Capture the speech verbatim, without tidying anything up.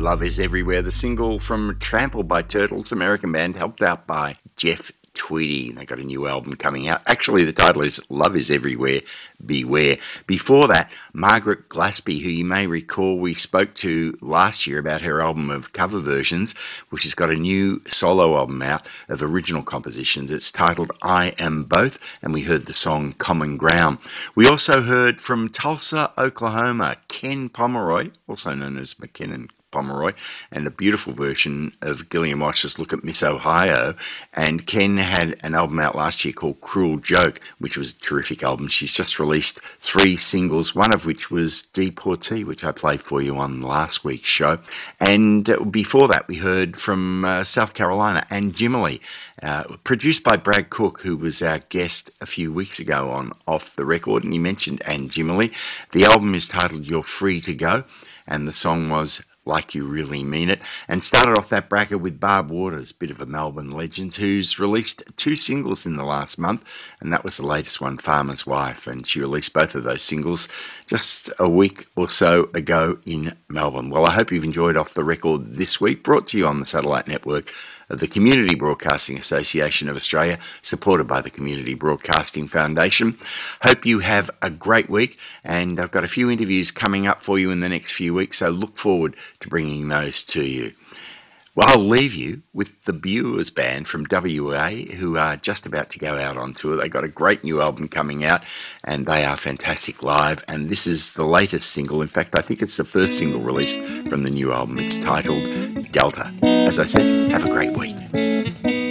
Love Is Everywhere, the single from Trampled by Turtles, American band, helped out by Jeff Tweedy. They got a new album coming out. Actually, the title is Love Is Everywhere, Beware. Before that, Margaret Glaspie, who you may recall we spoke to last year about her album of cover versions, which has got a new solo album out of original compositions. It's titled I Am Both, and we heard the song Common Ground. We also heard from Tulsa, Oklahoma, Ken Pomeroy, also known as McKinnon Pomeroy, and a beautiful version of Gillian Walsh's Look at Miss Ohio. And Ken had an album out last year called Cruel Joke, which was a terrific album. She's just released three singles, one of which was Deportee, which I played for you on last week's show. And before that, we heard from uh, South Carolina, Ann Jimmerly, uh, produced by Brad Cook, who was our guest a few weeks ago on Off the Record, and he mentioned Ann Jimmerly. The album is titled You're Free to Go, and the song was Like You Really Mean It, and started off that bracket with Barb Waters, bit of a Melbourne legend, who's released two singles in the last month, and that was the latest one, Farmer's Wife, and she released both of those singles just a week or so ago in Melbourne. Well, I hope you've enjoyed Off the Record this week, brought to you on the satellite network of the Community Broadcasting Association of Australia, supported by the Community Broadcasting Foundation. Hope you have a great week, and I've got a few interviews coming up for you in the next few weeks, so look forward to bringing those to you. Well, I'll leave you with the Buers Band from W A, who are just about to go out on tour. They've got a great new album coming out, and they are fantastic live, and this is the latest single. In fact, I think it's the first single released from the new album. It's titled Delta. As I said, have a great week.